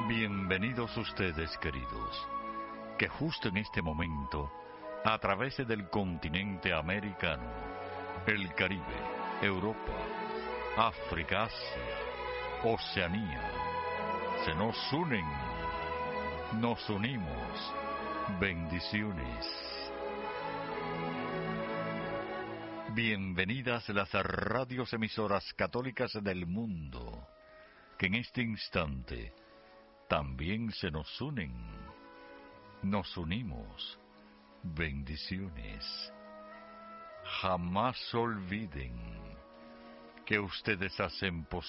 Bienvenidos ustedes, queridos, que justo en este momento, a través del continente americano, el Caribe, Europa, África, Asia, Oceanía, se nos unen, nos unimos. Bendiciones. Bienvenidas las radios emisoras católicas del mundo, que en este instante también se nos unen, nos unimos. Bendiciones. Jamás olviden que ustedes hacen posible